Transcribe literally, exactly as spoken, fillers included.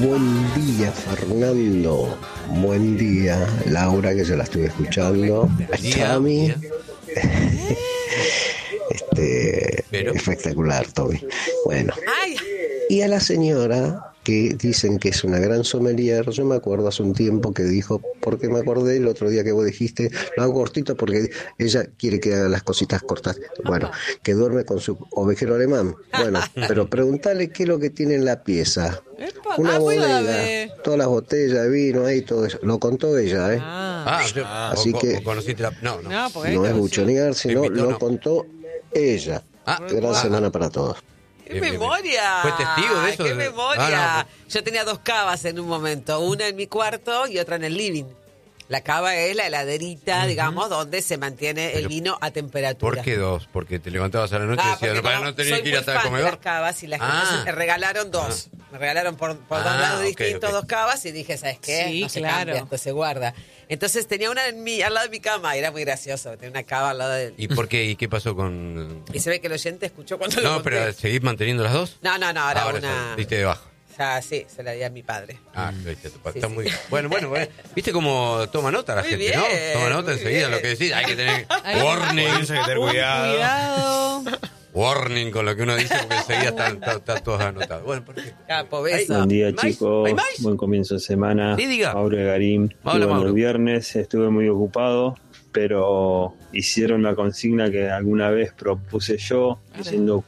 Buen día, Fernando. Buen día, Laura, que yo la estuve escuchando. Chami. Este, Pero. espectacular, Tommy. Bueno. Ay. Y a la señora, que dicen que es una gran sommelier, yo me acuerdo hace un tiempo que dijo, porque me acordé el otro día que vos dijiste, lo hago cortito porque ella quiere que haga las cositas cortas. Bueno, que duerme con su ovejero alemán. Bueno, pero preguntale qué es lo que tiene en la pieza. Epa, Una ah, bodega, cuídate. todas las botellas de vino ahí, todo eso. Lo contó ella, ¿eh? Ah, Ah, yo- Así o- que- o conociste la... No, no. no, porque No es hay que- buchonear, sino Te invitó, lo no. contó ella. Ah, Gran ah, semana para todos. ¡Qué Bien, bien, bien. memoria! ¿Fue testigo de eso? ¡Qué memoria! Ah, no. Yo tenía dos cavas en un momento, una en mi cuarto y otra en el living. La cava es la heladerita, Ujú. digamos, donde se mantiene el Pero, vino a temperatura. ¿Por qué dos? Porque te levantabas a la noche y Ah, decías, porque no, para como no tener soy que ir muy hasta el fan de comedor. las cavas y las Ah. entonces me regalaron dos. Me regalaron por, por dos Ah, lados ok, distintos, ok. dos cavas y dije, ¿sabes qué? Sí, no se claro. cambia, esto se guarda. Entonces tenía una en mi, al lado de mi cama, era muy gracioso, tenía una cava al lado de... ¿Y por qué? ¿Y qué pasó con...? Y se ve que el oyente escuchó cuando lo No, conté. pero ¿seguís manteniendo las dos? No, no, no, ahora, Ahora una... ya, diste de baja. Ya, sí, se la di a mi padre. Ah, viste, está Sí, muy sí. bien. Bueno, bueno, bueno. ¿Viste cómo toma nota la Muy gente, bien, no? Toma nota muy enseguida bien. lo que decís. Hay que tener Ay, warning. Hay que tener Uy, cuidado. cuidado. Warning con lo que uno dice porque enseguida están está, está todos anotados. Bueno, perfecto. Capo, beso. Buen día, ¿Hay más? chicos. ¿Hay más? Buen comienzo de semana. Sí, diga. Mauro de Garín. Y Hola, bueno, Mauro. el viernes estuve muy ocupado, pero hicieron la consigna que alguna vez propuse yo, diciendo